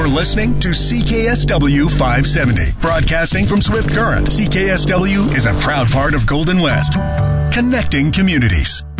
You're listening to CKSW 570. Broadcasting from Swift Current, CKSW is a proud part of Golden West. Connecting communities.